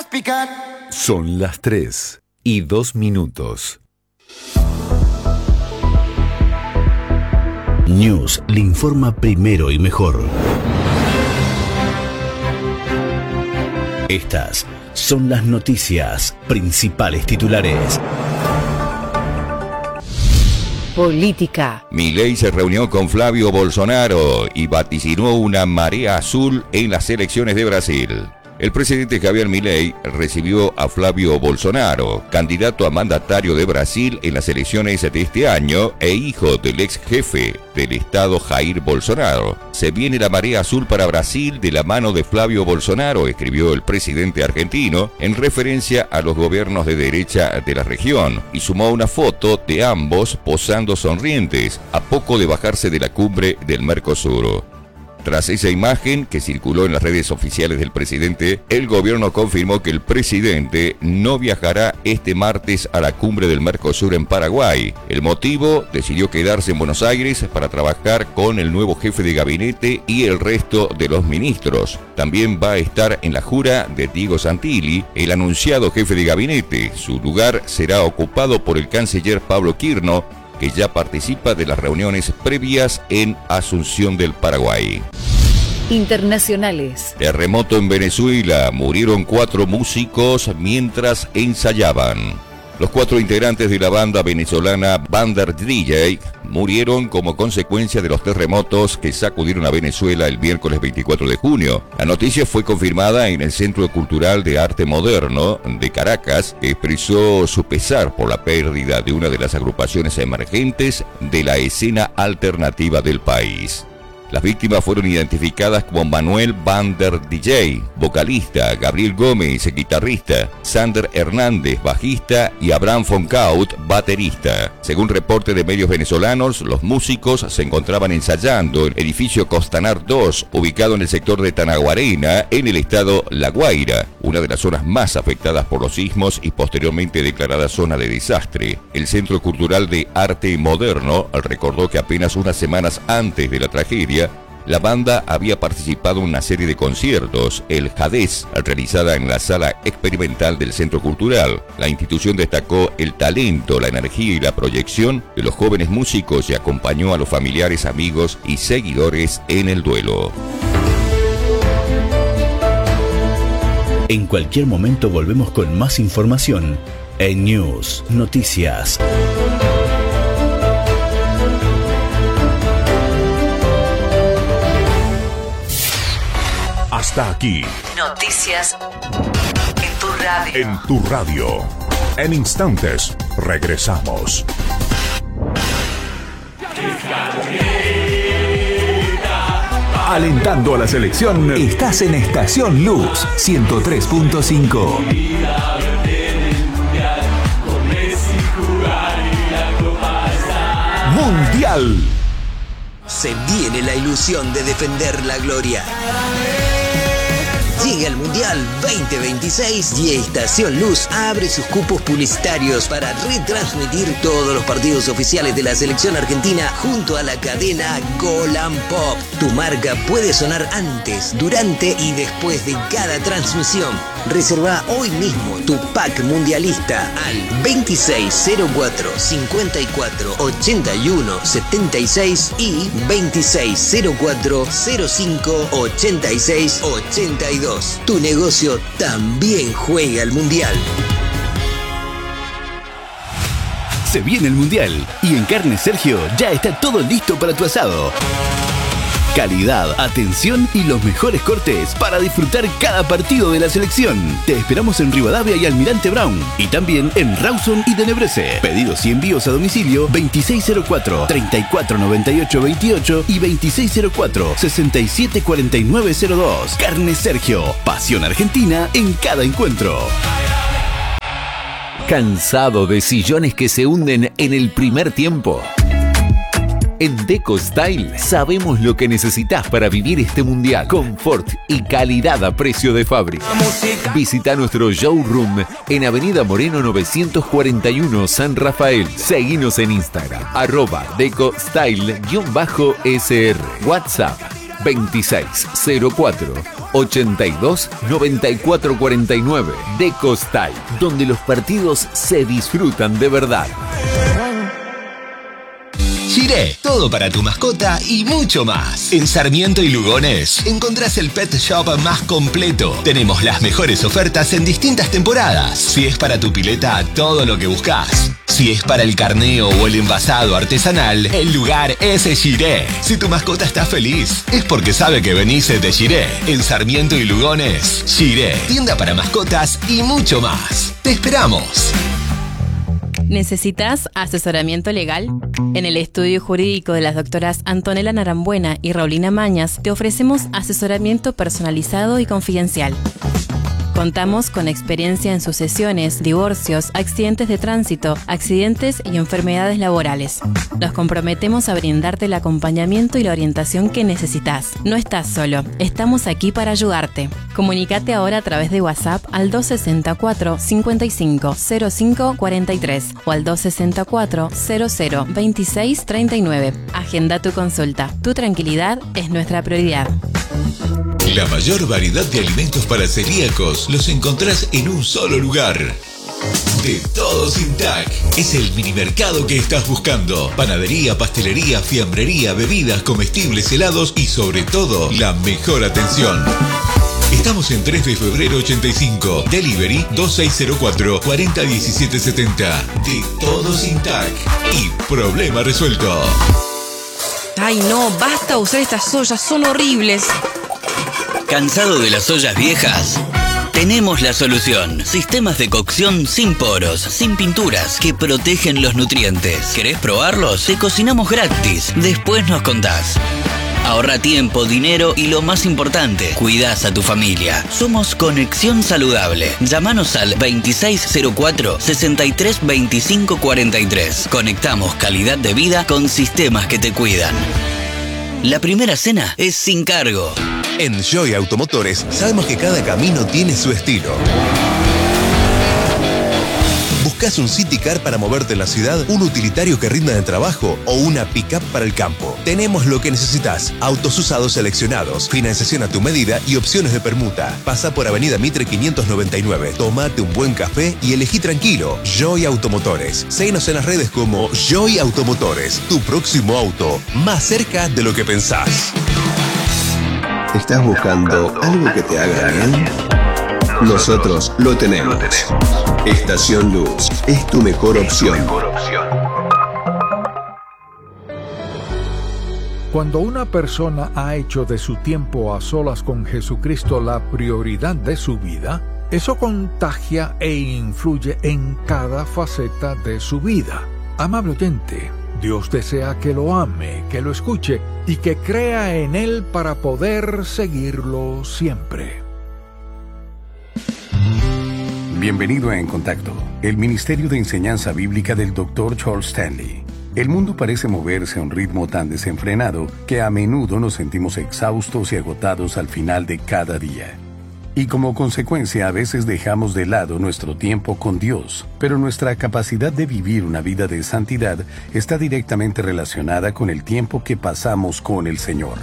quieras picar. Son las 3:02. News le informa primero y mejor. Estas son las noticias, principales titulares. Política. Milei se reunió con Flavio Bolsonaro y vaticinó una marea azul en las elecciones de Brasil. El presidente Javier Milei recibió a Flavio Bolsonaro, candidato a mandatario de Brasil en las elecciones de este año e hijo del ex jefe del estado Jair Bolsonaro. Se viene la marea azul para Brasil de la mano de Flavio Bolsonaro, escribió el presidente argentino en referencia a los gobiernos de derecha de la región, y sumó una foto de ambos posando sonrientes a poco de bajarse de la cumbre del Mercosur. Tras esa imagen que circuló en las redes oficiales del presidente, el gobierno confirmó que el presidente no viajará este martes a la cumbre del Mercosur en Paraguay. El motivo: decidió quedarse en Buenos Aires para trabajar con el nuevo jefe de gabinete y el resto de los ministros. También va a estar en la jura de Diego Santilli, el anunciado jefe de gabinete. Su lugar será ocupado por el canciller Pablo Quirno, que ya participa de las reuniones previas en Asunción del Paraguay. Internacionales. Terremoto en Venezuela. Murieron 4 músicos mientras ensayaban. Los 4 integrantes de la banda venezolana Bander DJ murieron como consecuencia de los terremotos que sacudieron a Venezuela el miércoles 24 de junio. La noticia fue confirmada en el Centro Cultural de Arte Moderno de Caracas, que expresó su pesar por la pérdida de una de las agrupaciones emergentes de la escena alternativa del país. Las víctimas fueron identificadas como Manuel Bander DJ, vocalista, Gabriel Gómez, guitarrista, Sander Hernández, bajista, y Abraham Foncaut, baterista. Según reporte de medios venezolanos, los músicos se encontraban ensayando en el edificio Costanar 2, ubicado en el sector de Tanaguarena, en el estado La Guaira, una de las zonas más afectadas por los sismos y posteriormente declarada zona de desastre. El Centro Cultural de Arte Moderno recordó que apenas unas semanas antes de la tragedia, la banda había participado en una serie de conciertos, el Jadez, realizada en la sala experimental del Centro Cultural. La institución destacó el talento, la energía y la proyección de los jóvenes músicos y acompañó a los familiares, amigos y seguidores en el duelo. En cualquier momento volvemos con más información en News Noticias. Hasta aquí. Noticias en tu radio. En tu radio. En instantes regresamos. Alentando a la selección. Estás en Estación Luz 103.5. Mundial. Se viene la ilusión de defender la gloria. Llega el Mundial 2026 y Estación Luz abre sus cupos publicitarios para retransmitir todos los partidos oficiales de la selección argentina junto a la cadena Golan Pop. Tu marca puede sonar antes, durante y después de cada transmisión. Reserva hoy mismo tu pack mundialista al 2604 54 81 76 y 2604 05 86 82. Tu negocio también juega al Mundial. Se viene el Mundial y en Carne Sergio ya está todo listo para tu asado. Calidad, atención y los mejores cortes para disfrutar cada partido de la selección. Te esperamos en Rivadavia y Almirante Brown y también en Rawson y Tenebrese. Pedidos y envíos a domicilio 2604 3498 28 y 2604 674902. Carne Sergio, pasión argentina en cada encuentro. ¿Cansado de sillones que se hunden en el primer tiempo? En Deco Style sabemos lo que necesitas para vivir este mundial. Confort y calidad a precio de fábrica. Visita nuestro showroom en Avenida Moreno 941 San Rafael. Seguinos en Instagram @DecoStyle_SR. WhatsApp 2604 82 94 49. Deco Style, donde los partidos se disfrutan de verdad. Giré, todo para tu mascota y mucho más. En Sarmiento y Lugones encontrás el pet shop más completo. Tenemos las mejores ofertas en distintas temporadas. Si es para tu pileta, todo lo que buscas. Si es para el carneo o el envasado artesanal, el lugar es Giré. Si tu mascota está feliz, es porque sabe que venís de Giré. En Sarmiento y Lugones, Giré, tienda para mascotas y mucho más. ¡Te esperamos! ¿Necesitas asesoramiento legal? En el estudio jurídico de las doctoras Antonella Narambuena y Raulina Mañas te ofrecemos asesoramiento personalizado y confidencial. Contamos con experiencia en sucesiones, divorcios, accidentes de tránsito, accidentes y enfermedades laborales. Nos comprometemos a brindarte el acompañamiento y la orientación que necesitas. No estás solo, estamos aquí para ayudarte. Comunícate ahora a través de WhatsApp al 264 55 05 43 o al 264 00 26 39. Agenda tu consulta. Tu tranquilidad es nuestra prioridad. La mayor variedad de alimentos para celíacos los encontrás en un solo lugar. De Todos Intac. Es el minimercado que estás buscando. Panadería, pastelería, fiambrería, bebidas, comestibles, helados y sobre todo, la mejor atención. Estamos en 3 de febrero 85. Delivery 2604 401770. De Todos Intac. Y problema resuelto. Ay no, basta usar estas ollas, son horribles. ¿Cansado de las ollas viejas? Tenemos la solución. Sistemas de cocción sin poros, sin pinturas, que protegen los nutrientes. ¿Querés probarlos? Te cocinamos gratis. Después nos contás. Ahorra tiempo, dinero y lo más importante, cuidás a tu familia. Somos Conexión Saludable. Llámanos al 2604 63 25 43. Conectamos calidad de vida con sistemas que te cuidan. La primera cena es sin cargo. En Joy Automotores sabemos que cada camino tiene su estilo. ¿Buscas un City Car para moverte en la ciudad, un utilitario que rinda de trabajo o una pick-up para el campo? Tenemos lo que necesitas. Autos usados seleccionados, financiación a tu medida y opciones de permuta. Pasa por Avenida Mitre 599. Tómate un buen café y elegí tranquilo. Joy Automotores. Síguenos en las redes como Joy Automotores. Tu próximo auto, más cerca de lo que pensás. ¿Estás buscando algo que te haga bien? Nosotros lo tenemos. Estación Luz es tu mejor opción. Cuando una persona ha hecho de su tiempo a solas con Jesucristo la prioridad de su vida, eso contagia e influye en cada faceta de su vida. Amable oyente, Dios desea que lo ame, que lo escuche y que crea en Él para poder seguirlo siempre. Bienvenido a En Contacto, el Ministerio de Enseñanza Bíblica del Dr. Charles Stanley. El mundo parece moverse a un ritmo tan desenfrenado que a menudo nos sentimos exhaustos y agotados al final de cada día. Y como consecuencia a veces dejamos de lado nuestro tiempo con Dios, pero nuestra capacidad de vivir una vida de santidad está directamente relacionada con el tiempo que pasamos con el Señor.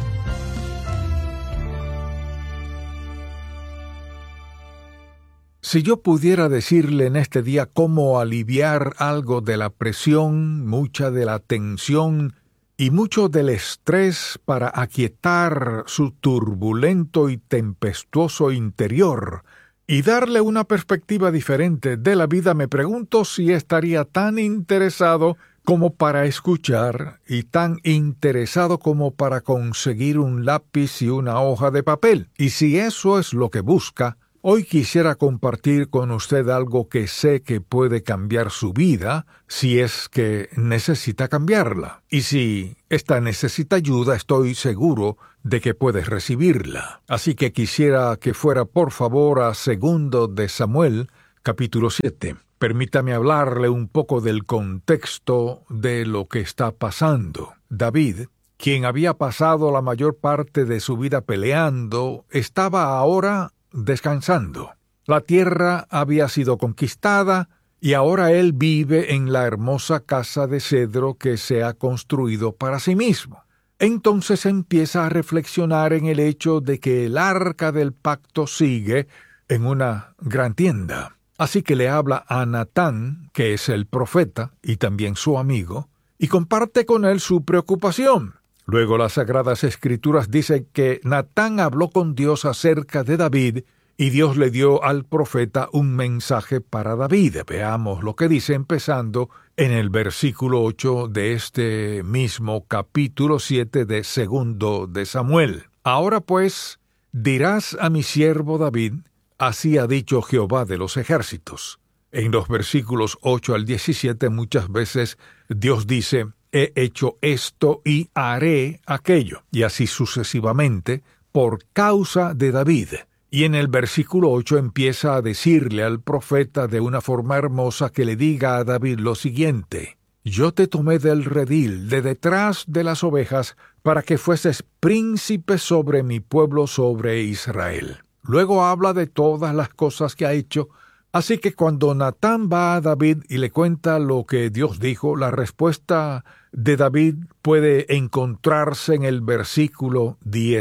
Si yo pudiera decirle en este día cómo aliviar algo de la presión, mucha de la tensión y mucho del estrés para aquietar su turbulento y tempestuoso interior y darle una perspectiva diferente de la vida, me pregunto si estaría tan interesado como para escuchar y tan interesado como para conseguir un lápiz y una hoja de papel. Y si eso es lo que busca, hoy quisiera compartir con usted algo que sé que puede cambiar su vida, si es que necesita cambiarla. Y si esta necesita ayuda, estoy seguro de que puede recibirla. Así que quisiera que fuera, por favor, a 2 de Samuel, capítulo 7. Permítame hablarle un poco del contexto de lo que está pasando. David, quien había pasado la mayor parte de su vida peleando, estaba ahora descansando. La tierra había sido conquistada y ahora él vive en la hermosa casa de cedro que se ha construido para sí mismo. entonces empieza a reflexionar en el hecho de que el arca del pacto sigue en una gran tienda. Así que le habla a Natán, que es el profeta y también su amigo, y comparte con él su preocupación. Luego las Sagradas Escrituras dicen que Natán habló con Dios acerca de David y Dios le dio al profeta un mensaje para David. Veamos lo que dice empezando en el versículo 8 de este mismo capítulo 7 de 2 de Samuel. Ahora pues, dirás a mi siervo David, así ha dicho Jehová de los ejércitos. En los versículos 8 al 17 muchas veces Dios dice, he hecho esto y haré aquello, y así sucesivamente, por causa de David. Y en el versículo 8 empieza a decirle al profeta de una forma hermosa que le diga a David lo siguiente: yo te tomé del redil, de detrás de las ovejas, para que fueses príncipe sobre mi pueblo, sobre Israel. Luego habla de todas las cosas que ha hecho. Así que cuando Natán va a David y le cuenta lo que Dios dijo, la respuesta de David puede encontrarse en el versículo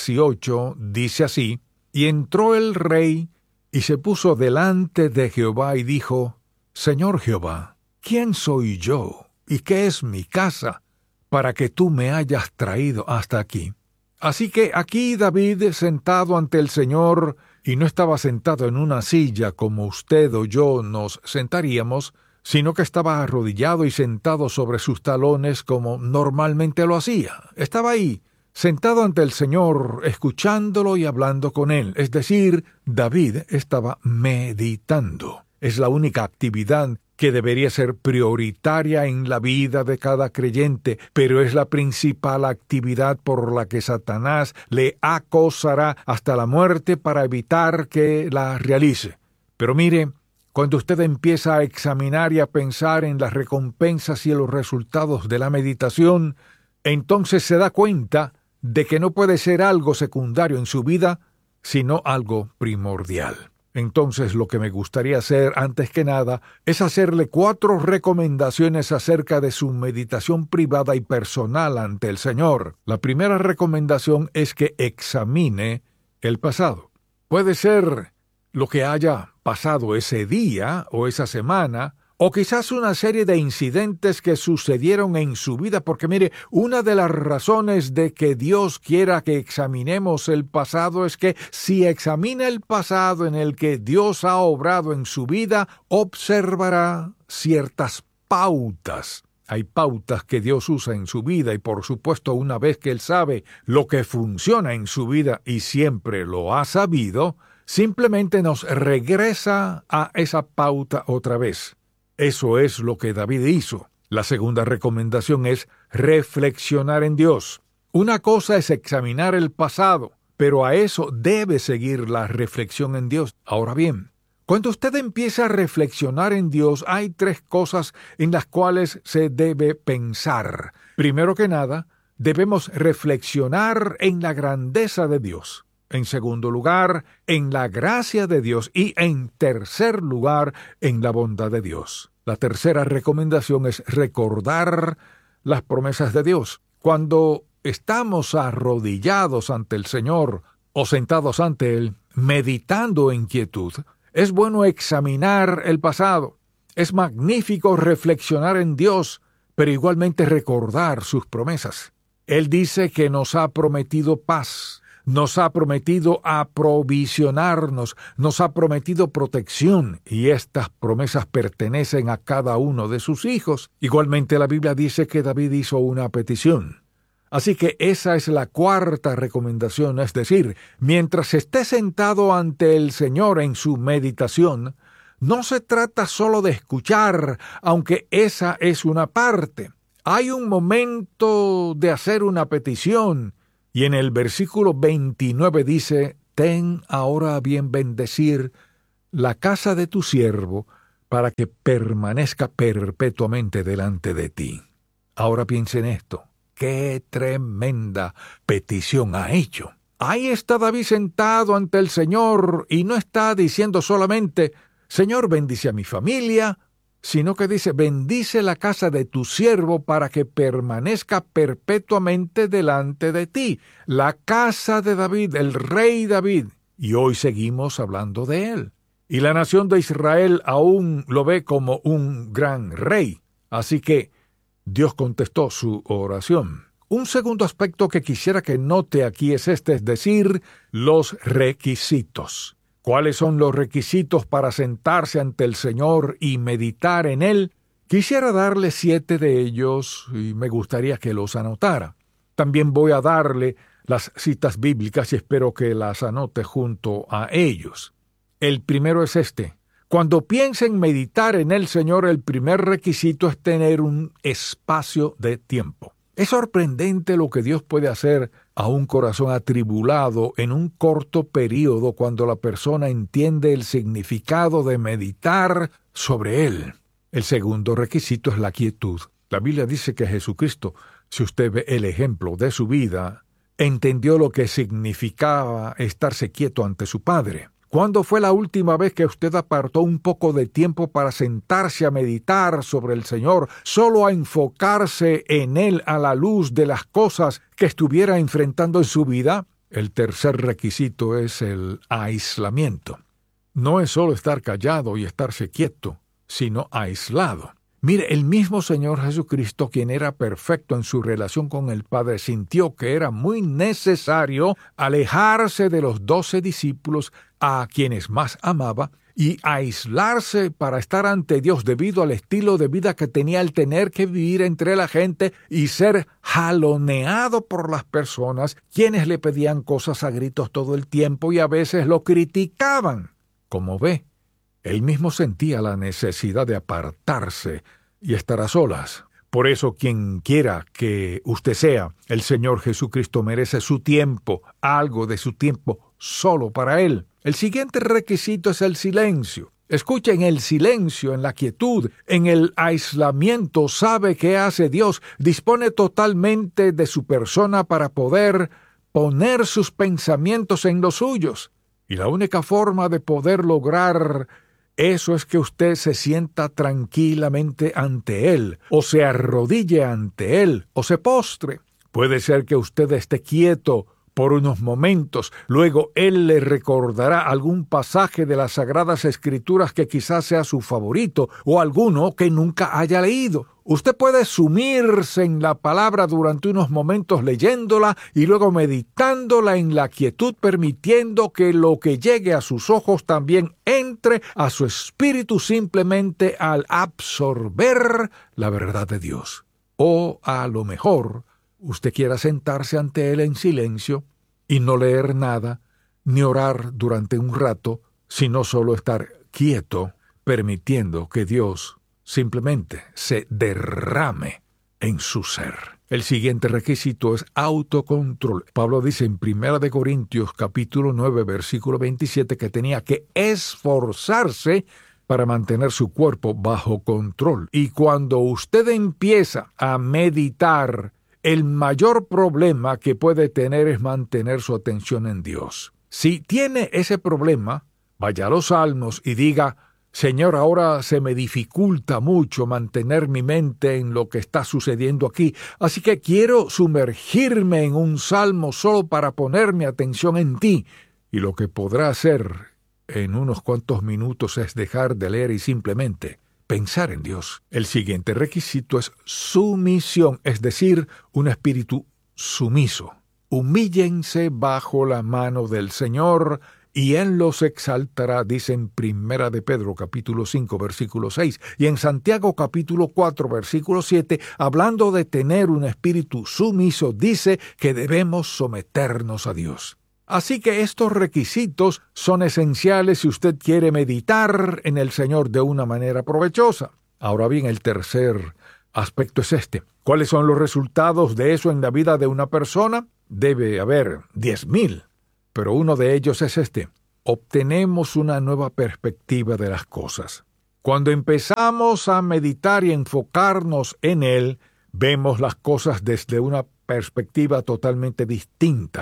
18, dice así: y entró el rey y se puso delante de Jehová y dijo, Señor Jehová, ¿quién soy yo y qué es mi casa para que tú me hayas traído hasta aquí? Así que aquí David, sentado ante el Señor, y no estaba sentado en una silla como usted o yo nos sentaríamos, sino que estaba arrodillado y sentado sobre sus talones como normalmente lo hacía. Estaba ahí, sentado ante el Señor, escuchándolo y hablando con él. Es decir, David estaba meditando. Es la única actividad que debería ser prioritaria en la vida de cada creyente, pero es la principal actividad por la que Satanás le acosará hasta la muerte para evitar que la realice. Pero mire, cuando usted empieza a examinar y a pensar en las recompensas y los resultados de la meditación, entonces se da cuenta de que no puede ser algo secundario en su vida, sino algo primordial. Entonces lo que me gustaría hacer antes que nada es hacerle 4 recomendaciones acerca de su meditación privada y personal ante el Señor. La primera recomendación es que examine el pasado. Puede ser lo que haya pasado ese día o esa semana, o quizás una serie de incidentes que sucedieron en su vida, porque mire, una de las razones de que Dios quiera que examinemos el pasado es que si examina el pasado en el que Dios ha obrado en su vida, observará ciertas pautas. Hay pautas que Dios usa en su vida y por supuesto una vez que Él sabe lo que funciona en su vida y siempre lo ha sabido, simplemente nos regresa a esa pauta otra vez. Eso es lo que David hizo. La segunda recomendación es reflexionar en Dios. Una cosa es examinar el pasado, pero a eso debe seguir la reflexión en Dios. Ahora bien, cuando usted empieza a reflexionar en Dios, hay 3 cosas en las cuales se debe pensar. Primero que nada, debemos reflexionar en la grandeza de Dios. En segundo lugar, en la gracia de Dios. Y en tercer lugar, en la bondad de Dios. La tercera recomendación es recordar las promesas de Dios. Cuando estamos arrodillados ante el Señor o sentados ante Él, meditando en quietud, es bueno examinar el pasado. Es magnífico reflexionar en Dios, pero igualmente recordar sus promesas. Él dice que nos ha prometido paz. Nos ha prometido aprovisionarnos, nos ha prometido protección, y estas promesas pertenecen a cada uno de sus hijos. Igualmente la Biblia dice que David hizo una petición. Así que esa es la cuarta recomendación, es decir, mientras esté sentado ante el Señor en su meditación, no se trata solo de escuchar, aunque esa es una parte. Hay un momento de hacer una petición. Y en el versículo 29 dice, ten ahora a bien bendecir la casa de tu siervo para que permanezca perpetuamente delante de ti. Ahora piensa en esto. ¡Qué tremenda petición ha hecho! Ahí está David sentado ante el Señor y no está diciendo solamente, Señor, bendice a mi familia, sino que dice, bendice la casa de tu siervo para que permanezca perpetuamente delante de ti. La casa de David, el rey David. Y hoy seguimos hablando de él. Y la nación de Israel aún lo ve como un gran rey. Así que Dios contestó su oración. Un segundo aspecto que quisiera que note aquí es es decir, los requisitos. ¿Cuáles son los requisitos para sentarse ante el Señor y meditar en Él? Quisiera darle 7 de ellos y me gustaría que los anotara. También voy a darle las citas bíblicas y espero que las anote junto a ellos. El primero es este. Cuando piense en meditar en el Señor, el primer requisito es tener un espacio de tiempo. Es sorprendente lo que Dios puede hacer a un corazón atribulado en un corto período cuando la persona entiende el significado de meditar sobre Él. El segundo requisito es la quietud. La Biblia dice que Jesucristo, si usted ve el ejemplo de su vida, entendió lo que significaba estarse quieto ante su Padre. ¿Cuándo fue la última vez que usted apartó un poco de tiempo para sentarse a meditar sobre el Señor, solo a enfocarse en Él a la luz de las cosas que estuviera enfrentando en su vida? El tercer requisito es el aislamiento. No es solo estar callado y estarse quieto, sino aislado. Mire, el mismo Señor Jesucristo, quien era perfecto en su relación con el Padre, sintió que era muy necesario alejarse de los 12 discípulos a quienes más amaba y aislarse para estar ante Dios debido al estilo de vida que tenía el tener que vivir entre la gente y ser jaloneado por las personas, quienes le pedían cosas a gritos todo el tiempo y a veces lo criticaban. Como ve, él mismo sentía la necesidad de apartarse y estar a solas. Por eso, quien quiera que usted sea, el Señor Jesucristo merece su tiempo, algo de su tiempo solo para Él. El siguiente requisito es el silencio. Escuchen, el silencio, en la quietud, en el aislamiento, sabe qué hace Dios, dispone totalmente de su persona para poder poner sus pensamientos en los suyos. Y la única forma de poder lograr eso es que usted se sienta tranquilamente ante Él, o se arrodille ante Él, o se postre. Puede ser que usted esté quieto por unos momentos, luego Él le recordará algún pasaje de las Sagradas Escrituras que quizás sea su favorito, o alguno que nunca haya leído. Usted puede sumirse en la palabra durante unos momentos leyéndola y luego meditándola en la quietud, permitiendo que lo que llegue a sus ojos también entre a su espíritu simplemente al absorber la verdad de Dios. O a lo mejor usted quiera sentarse ante Él en silencio y no leer nada, ni orar durante un rato, sino solo estar quieto, permitiendo que Dios simplemente se derrame en su ser. El siguiente requisito es autocontrol. Pablo dice en 1 Corintios capítulo 9, versículo 27, que tenía que esforzarse para mantener su cuerpo bajo control. Y cuando usted empieza a meditar, el mayor problema que puede tener es mantener su atención en Dios. Si tiene ese problema, vaya a los Salmos y diga: Señor, ahora se me dificulta mucho mantener mi mente en lo que está sucediendo aquí, así que quiero sumergirme en un salmo solo para poner mi atención en ti. Y lo que podrá hacer en unos cuantos minutos es dejar de leer y simplemente pensar en Dios. El siguiente requisito es sumisión, es decir, un espíritu sumiso. Humíllense bajo la mano del Señor y Él los exaltará, dice en 1 de Pedro capítulo 5 versículo 6 y en Santiago capítulo 4 versículo 7, hablando de tener un espíritu sumiso, dice que debemos someternos a Dios. Así que estos requisitos son esenciales si usted quiere meditar en el Señor de una manera provechosa. Ahora bien, el tercer aspecto es este. ¿Cuáles son los resultados de eso en la vida de una persona? Debe haber 10,000. Pero uno de ellos es este: obtenemos una nueva perspectiva de las cosas. Cuando empezamos a meditar y enfocarnos en Él, vemos las cosas desde una perspectiva totalmente distinta.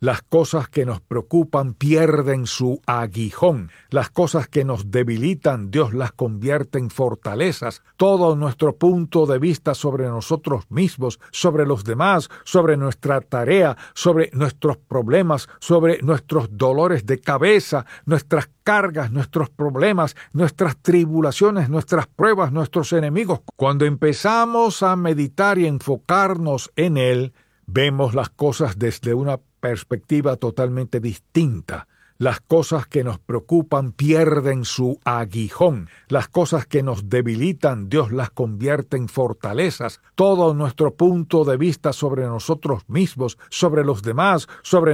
Las cosas que nos preocupan pierden su aguijón. Las cosas que nos debilitan, Dios las convierte en fortalezas. Todo nuestro punto de vista sobre nosotros mismos, sobre los demás, sobre nuestra tarea, sobre nuestros problemas, sobre nuestros dolores de cabeza, nuestras cargas, nuestros problemas, nuestras tribulaciones, nuestras pruebas, nuestros enemigos. Cuando empezamos a meditar y enfocarnos en Él, vemos las cosas desde una perspectiva totalmente distinta. Las cosas que nos preocupan pierden su aguijón. Las cosas que nos debilitan, Dios las convierte en fortalezas. Todo nuestro punto de vista sobre nosotros mismos, sobre los demás, sobre